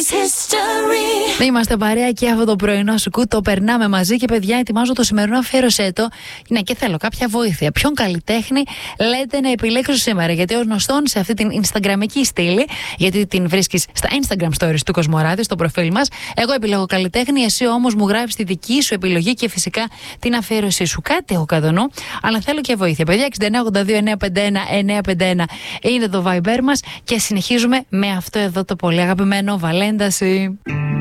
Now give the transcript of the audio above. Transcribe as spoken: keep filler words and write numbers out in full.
Είμαστε παρέα και αυτό το πρωινό σουκού το περνάμε μαζί και παιδιά ετοιμάζω το σημερινό αφιέρωσέ το. Ναι, και θέλω κάποια βοήθεια. Ποιον καλλιτέχνη λέτε να επιλέξω σήμερα? Γιατί ως γνωστόν σε αυτή την Instagramική στήλη, γιατί την βρίσκεις στα Instagram stories του Κοσμοράδη, στο προφίλ μας, εγώ επιλέγω καλλιτέχνη, εσύ όμως μου γράφεις τη δική σου επιλογή και φυσικά την αφιέρωσή σου. Κάτι έχω κατά νου, αλλά θέλω και βοήθεια. Παιδιά, εξήντα εννέα ογδόντα δύο εννιακόσια πενήντα ένα εννιακόσια πενήντα ένα είναι το Viber μας και συνεχίζουμε με αυτό εδώ το πολύ αγαπημένο Βαλένταση.